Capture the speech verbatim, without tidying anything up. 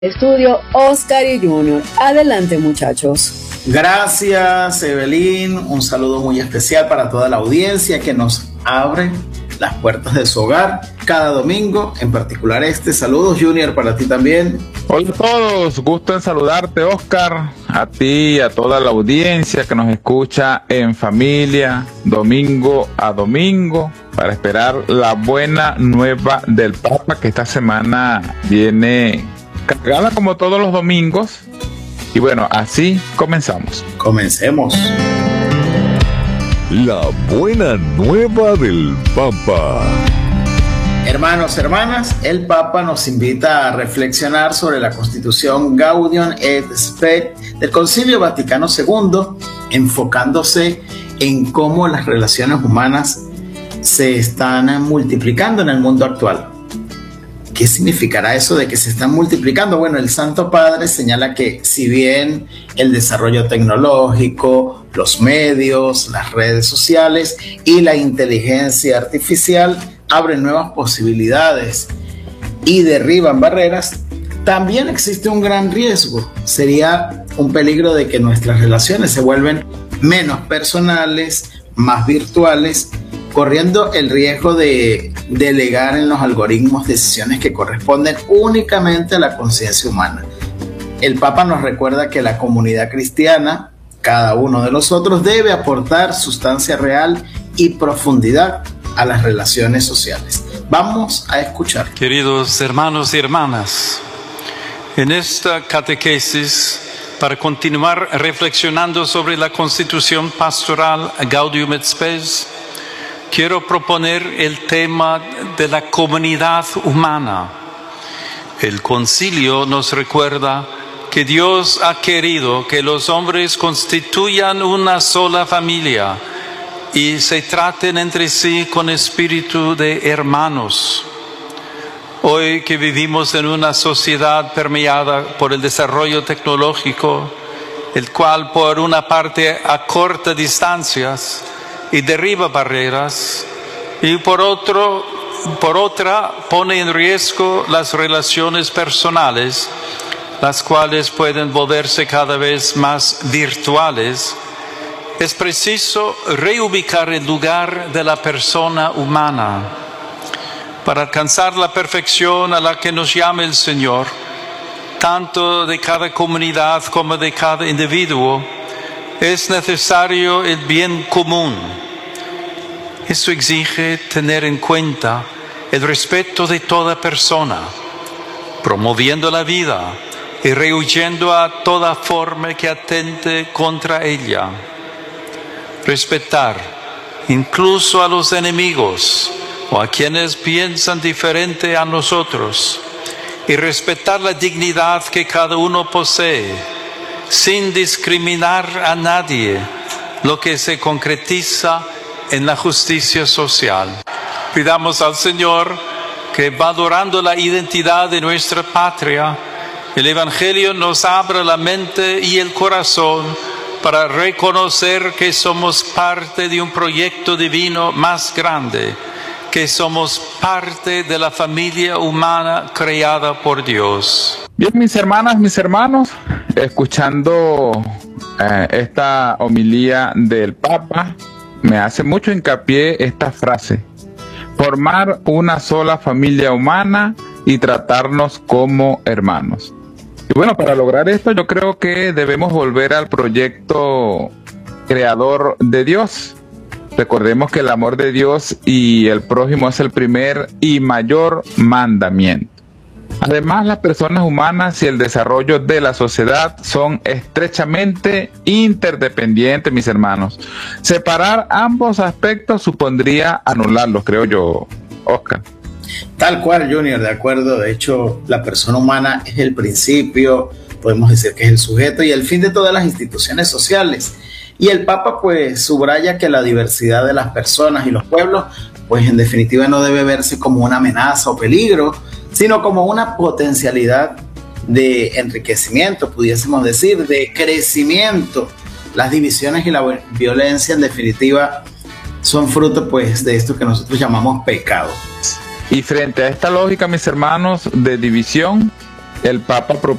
Estudio Oscar y Junior. Adelante, muchachos. Gracias, Evelyn. Un saludo muy especial para toda la audiencia que nos abre las puertas de su hogar cada domingo, en particular este. Saludos, Junior, para ti también. Hola a todos, gusto en saludarte, Oscar, a ti y a toda la audiencia que nos escucha en familia, domingo a domingo, para esperar la buena nueva del Papa, que esta semana viene cargada como todos los domingos. Y bueno, así comenzamos. Comencemos. La buena nueva del Papa. Hermanos, hermanas, el Papa nos invita a reflexionar sobre la Constitución Gaudium et Spes del Concilio Vaticano segundo, enfocándose en cómo las relaciones humanas se están multiplicando en el mundo actual. ¿Qué significará eso de que se están multiplicando? Bueno, el Santo Padre señala que si bien el desarrollo tecnológico, los medios, las redes sociales y la inteligencia artificial abren nuevas posibilidades y derriban barreras, también existe un gran riesgo. Sería un peligro de que nuestras relaciones se vuelven menos personales, más virtuales, corriendo el riesgo de delegar en los algoritmos decisiones que corresponden únicamente a la conciencia humana. El Papa nos recuerda que la comunidad cristiana, cada uno de nosotros, debe aportar sustancia real y profundidad a las relaciones sociales. Vamos a escuchar. Queridos hermanos y hermanas, en esta catequesis, para continuar reflexionando sobre la Constitución Pastoral Gaudium et Spes, quiero proponer el tema de la comunidad humana. El concilio nos recuerda que Dios ha querido que los hombres constituyan una sola familia y se traten entre sí con espíritu de hermanos. Hoy que vivimos en una sociedad permeada por el desarrollo tecnológico, el cual por una parte acorta distancias y derriba barreras, y por otro, por otra pone en riesgo las relaciones personales, las cuales pueden volverse cada vez más virtuales, es preciso reubicar el lugar de la persona humana. Para alcanzar la perfección a la que nos llama el Señor, tanto de cada comunidad como de cada individuo, es necesario el bien común. Eso exige tener en cuenta el respeto de toda persona, promoviendo la vida y rehuyendo a toda forma que atente contra ella. Respetar incluso a los enemigos o a quienes piensan diferente a nosotros, y respetar la dignidad que cada uno posee, sin discriminar a nadie, lo que se concretiza en la justicia social. Pidamos al Señor que, valorando la identidad de nuestra patria, el Evangelio nos abra la mente y el corazón para reconocer que somos parte de un proyecto divino más grande, que somos parte de la familia humana creada por Dios. Bien, mis hermanas, mis hermanos, escuchando eh, esta homilía del Papa, me hace mucho hincapié esta frase: formar una sola familia humana y tratarnos como hermanos. Y bueno, para lograr esto yo creo que debemos volver al proyecto creador de Dios. Recordemos que el amor de Dios y el prójimo es el primer y mayor mandamiento. Además, las personas humanas y el desarrollo de la sociedad son estrechamente interdependientes, mis hermanos. Separar ambos aspectos supondría anularlos, creo yo, Oscar. Tal cual, Junior, de acuerdo. De hecho, la persona humana es el principio, podemos decir que es el sujeto y el fin de todas las instituciones sociales. Y el Papa pues subraya que la diversidad de las personas y los pueblos pues en definitiva no debe verse como una amenaza o peligro, sino como una potencialidad de enriquecimiento, pudiésemos decir, de crecimiento. Las divisiones y la violencia en definitiva son fruto pues de esto que nosotros llamamos pecado. Y frente a esta lógica, mis hermanos, de división, el Papa